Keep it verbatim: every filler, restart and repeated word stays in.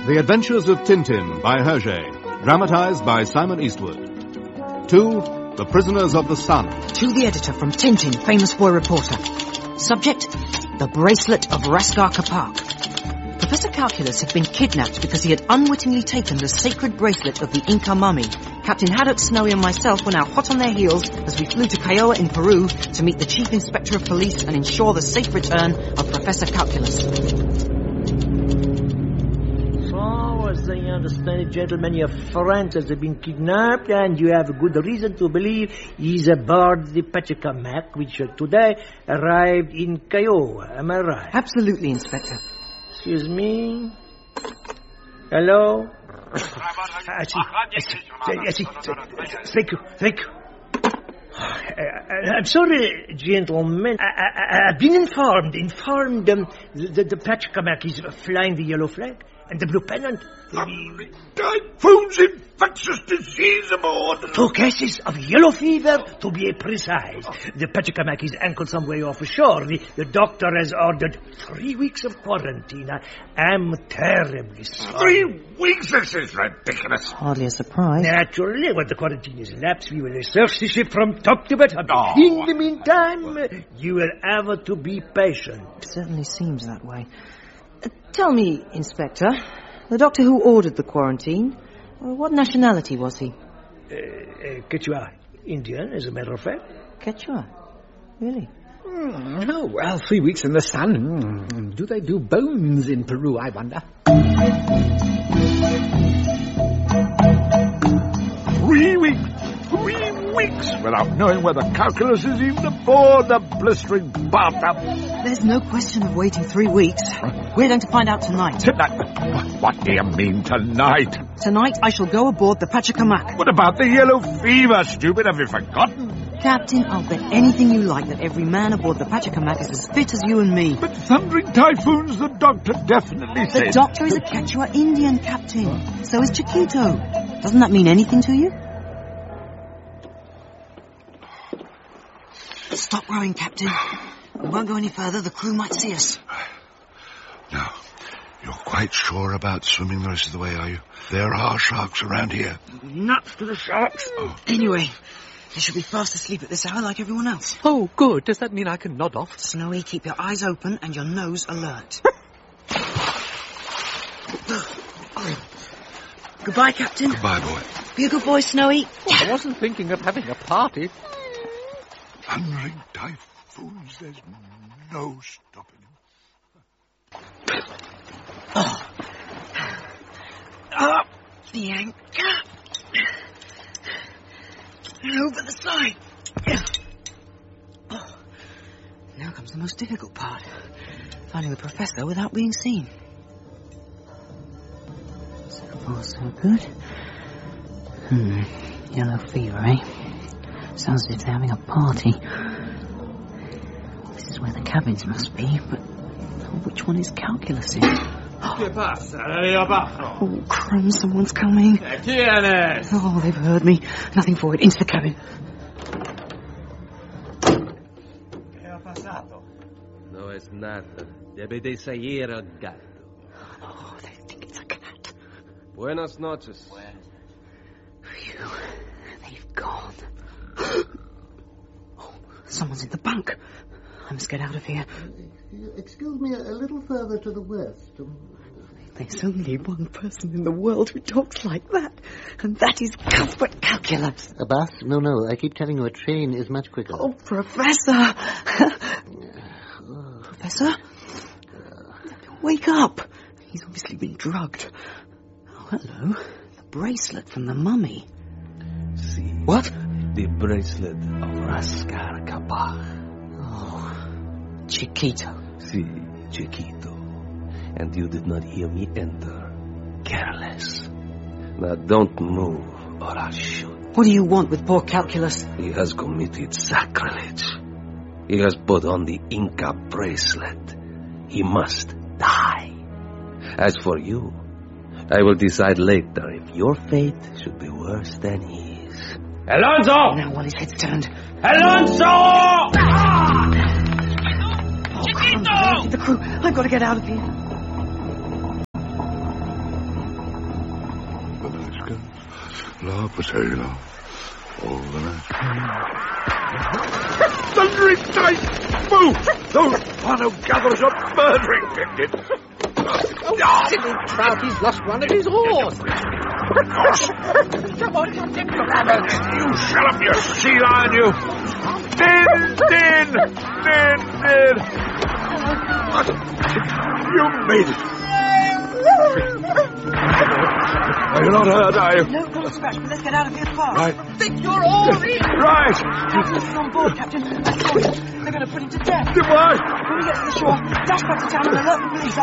The Adventures of Tintin by Hergé, dramatized by Simon Eastwood. Two, The Prisoners of the Sun. To the editor from Tintin, famous boy reporter. Subject, The Bracelet of Raskar Kapak. Professor Calculus had been kidnapped because he had unwittingly taken the sacred bracelet of the Inca mummy. Captain Haddock, Snowy and myself were now hot on their heels as we flew to Cayoa in Peru to meet the Chief Inspector of Police and ensure the safe return of Professor Calculus. As I understand it, gentlemen, your friend has been kidnapped and you have a good reason to believe he's aboard the Pachacamac, which uh, today arrived in Cayoa. Am I right? Absolutely, Inspector. Excuse me? Hello? I see, I see, I see. Thank you, thank you. Uh, I'm sorry, gentlemen. I, I, I've been informed, informed um, that the Pachacamac is flying the yellow flag. And the blue pennant. Hungry typhoons, infectious disease aboard. Two cases of yellow fever, to be precise. The Pachacamac is anchored some way offshore. The, the doctor has ordered three weeks of quarantine. I am terribly sorry. Three weeks? This is ridiculous. Hardly a surprise. Naturally, when the quarantine is elapsed, we will search the ship from top to bottom. Oh. In the meantime, you will have to be patient. It certainly seems that way. Uh, tell me, Inspector, the doctor who ordered the quarantine, uh, what nationality was he? Uh, uh, Quechua Indian, as a matter of fact. Quechua? Really? Mm, oh, well, three weeks in the sun. Mm, do they do bones in Peru, I wonder? Three weeks. Three weeks without knowing whether Calculus is even aboard the blistering bathtub. There's no question of waiting three weeks. We're going to find out tonight. Tonight? What do you mean tonight? Tonight I shall go aboard the Pachacamac. What about the yellow fever, stupid? Have you forgotten? Captain, I'll bet anything you like that every man aboard the Pachacamac is as fit as you and me. But thundering typhoons, the doctor definitely The said... doctor is a Quechua Indian, Captain. So is Chiquito. Doesn't that mean anything to you? Stop rowing, Captain. We won't go any further. The crew might see us. Now, you're quite sure about swimming the rest of the way, are you? There are sharks around here. Nuts to the sharks. Oh. Anyway, they should be fast asleep at this hour like everyone else. Oh, good. Does that mean I can nod off? Snowy, keep your eyes open and your nose alert. Goodbye, Captain. Goodbye, boy. Be a good boy, Snowy. Well, I wasn't thinking of having a party. Thundering typhoons, there's no stopping them. Oh. Up the anchor. And over the side. Oh. Now comes the most difficult part. Finding the professor without being seen. So far, so good. Hmm. Yellow fever, eh? Sounds as if they're having a party. This is where the cabins must be, but which one is Calculus in? ¿Qué pasa? Ahí abajo. Oh, crumbs, someone's coming. ¿Quién es? Oh, they've heard me. Nothing for it. Into the cabin. ¿Qué ha pasado? No es nada. Debe de ser el gato. Oh, they think it's a cat. Buenas noches. Phew, they've gone. Oh, someone's in the bunk. I must get out of here. Excuse me, a little further to the west. There's only one person in the world who talks like that, and that is Cuthbert Calculus. A bus? No, no, I keep telling you a train is much quicker. Oh, Professor! Professor? Wake up! He's obviously been drugged. Oh, hello. The bracelet from the mummy. See. What? The bracelet of Raskar Kapak. Oh, Chiquito. Si, Chiquito. And you did not hear me enter. Careless. Now don't move, or I'll shoot. What do you want with poor Calculus? He has committed sacrilege. He has put on the Inca bracelet. He must die. As for you, I will decide later if your fate should be worse than his. Alonso! Now while his head's turned. Alonso! Ah! Oh, Chiquito! The crew. I've got to get out of here. seconds. La potato. All the night. Thundering dice! Move! Those one who gathers up murdering pickets! Oh, silly trout, he's lost one of his horse. Come on, Captain Grabbers. You shut up, you sea lion, you! Din, din! Din, din! You made it! Are you not hurt, are you? No, not a scratch, but let's get out of here fast. Right. Think you're all in. Right! Captain's on board, Captain. I saw him. They're going to put him to death. Goodbye! When we get to the shore, dash back to town and alert the police.